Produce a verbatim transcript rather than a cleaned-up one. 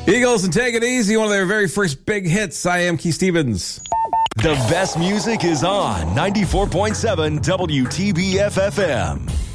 Eagles and Take It Easy, one of their very first big hits. I am Keith Stevens. The best music is on ninety-four point seven W T B F F M.